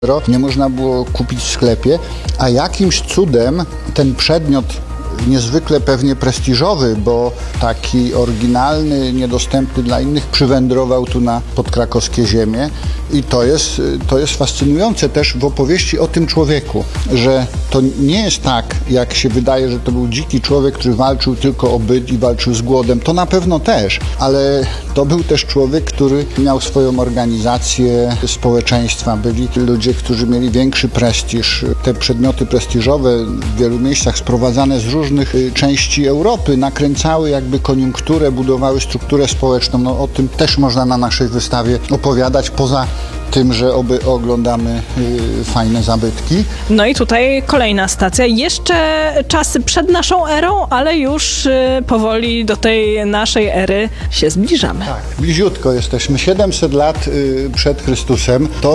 nie można było kupić w sklepie, a jakimś cudem ten przedmiot niezwykle pewnie prestiżowy, bo taki oryginalny, niedostępny dla innych, przywędrował tu na podkrakowskie ziemie i to jest fascynujące też w opowieści o tym człowieku, że to nie jest tak, jak się wydaje, że to był dziki człowiek, który walczył tylko o byt i walczył z głodem. To na pewno też, ale to był też człowiek, który miał swoją organizację społeczeństwa. Byli ludzie, którzy mieli większy prestiż. Te przedmioty prestiżowe w wielu miejscach sprowadzane z różnych części Europy nakręcały jakby koniunkturę, budowały strukturę społeczną. No, o tym też można na naszej wystawie opowiadać, poza tym, że oglądamy fajne zabytki. No i tutaj kolejna stacja. Jeszcze czasy przed naszą erą, ale już powoli do tej naszej ery się zbliżamy. Tak, bliziutko jesteśmy. 700 lat przed Chrystusem. To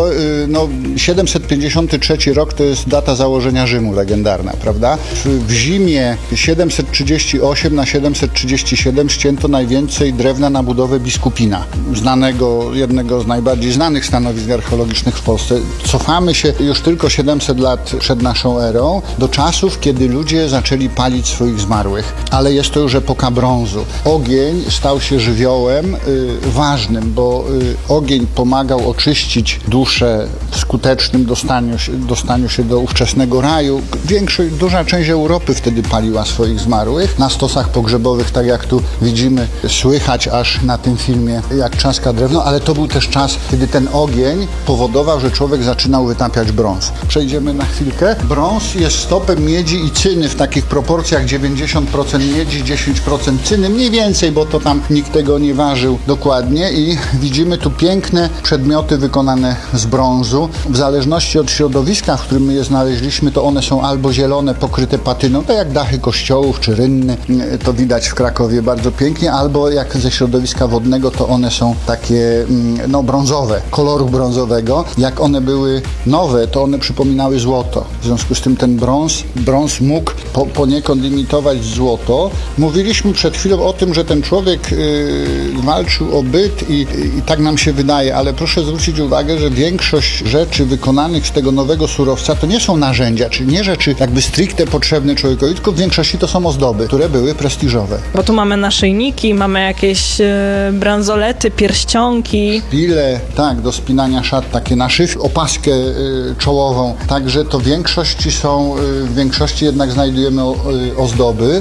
753 rok to jest data założenia Rzymu legendarna, prawda? W zimie 738 na 737 ścięto najwięcej drewna na budowę biskupina, jednego z najbardziej znanych stanowisk archeologicznych w Polsce. Cofamy się już tylko 700 lat przed naszą erą do czasów, kiedy ludzie zaczęli palić swoich zmarłych. Ale jest to już epoka brązu. Ogień stał się żywiołem ważnym, bo ogień pomagał oczyścić duszę w skutecznym dostaniu się do ówczesnego raju. Duża część Europy wtedy paliła swoich zmarłych. Na stosach pogrzebowych, tak jak tu widzimy, słychać aż na tym filmie, jak trzaska drewno, ale to był też czas, kiedy ten ogień powodował, że człowiek zaczynał wytapiać brąz. Przejdziemy na chwilkę. Brąz jest stopem miedzi i cyny w takich proporcjach 90% miedzi, 10% cyny, mniej więcej, bo to tam nikt tego nie ważył dokładnie i widzimy tu piękne przedmioty wykonane z brązu. W zależności od środowiska, w którym my je znaleźliśmy, to one są albo zielone, pokryte patyną, tak jak dachy kościołów czy rynny, to widać w Krakowie bardzo pięknie, albo jak ze środowiska wodnego, to one są takie brązowe, koloru brązowego. Jak one były nowe, to one przypominały złoto. W związku z tym ten brąz mógł poniekąd imitować złoto. Mówiliśmy przed chwilą o tym, że ten człowiek walczył o byt i tak nam się wydaje, ale proszę zwrócić uwagę, że większość rzeczy wykonanych z tego nowego surowca to nie są narzędzia, czyli nie rzeczy jakby stricte potrzebne człowiekowi, tylko w większości to są ozdoby, które były prestiżowe. Bo tu mamy naszyjniki, mamy jakieś bransolety, pierścionki. Szpile, tak, do spinania szat, takie naszywki, opaskę czołową. Także to w większości jednak znajdujemy ozdoby.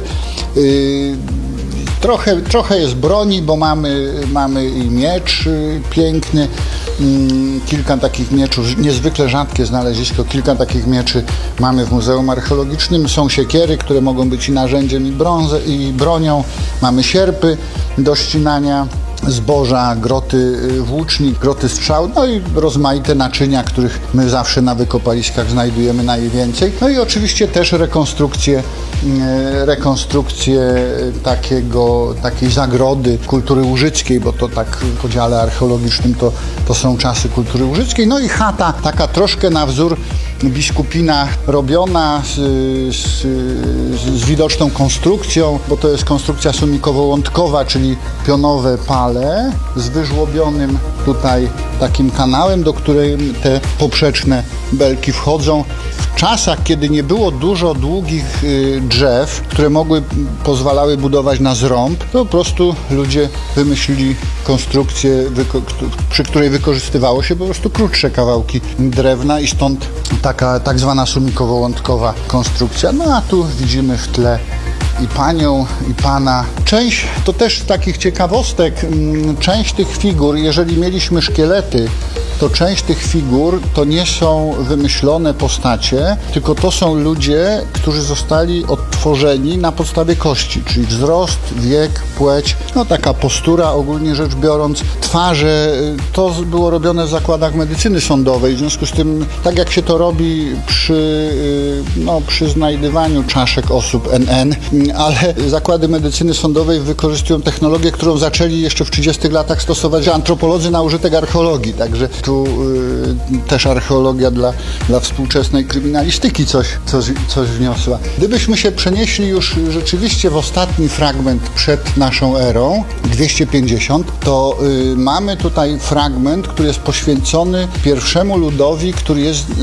Trochę jest broni, bo mamy i miecz piękny, kilka takich mieczów, niezwykle rzadkie znalezisko, kilka takich mieczy mamy w Muzeum Archeologicznym. Są siekiery, które mogą być i narzędziem, i bronią. Mamy sierpy do ścinania zboża, groty włócznik, groty strzał, no i rozmaite naczynia, których my zawsze na wykopaliskach znajdujemy najwięcej. No i oczywiście też rekonstrukcje takiej zagrody kultury łużyckiej, bo to tak w podziale archeologicznym to są czasy kultury łużyckiej. No i chata, taka troszkę na wzór biskupina, robiona z widoczną konstrukcją, bo to jest konstrukcja sumikowo-łątkowa, czyli pionowe pale z wyżłobionym tutaj takim kanałem, do której te poprzeczne belki wchodzą. W czasach, kiedy nie było dużo długich drzew, które pozwalały budować na zrąb, to po prostu ludzie wymyślili konstrukcję, przy której wykorzystywało się po prostu krótsze kawałki drewna i stąd taka tak zwana sumikowo-łątkowa konstrukcja. No a tu widzimy w tle i panią, i pana. Część, to też takich ciekawostek, część tych figur, jeżeli mieliśmy szkielety, to część tych figur to nie są wymyślone postacie, tylko to są ludzie, którzy zostali odtworzeni na podstawie kości, czyli wzrost, wiek, płeć, taka postura ogólnie rzecz biorąc, twarze. To było robione w zakładach medycyny sądowej, w związku z tym, tak jak się to robi przy znajdywaniu czaszek osób NN, ale zakłady medycyny sądowej wykorzystują technologię, którą zaczęli jeszcze w 30 latach stosować antropolodzy na użytek archeologii, także tu też archeologia dla współczesnej kryminalistyki coś wniosła. Gdybyśmy się przenieśli już rzeczywiście w ostatni fragment przed naszą erą, 250, to mamy tutaj fragment, który jest poświęcony pierwszemu ludowi, który jest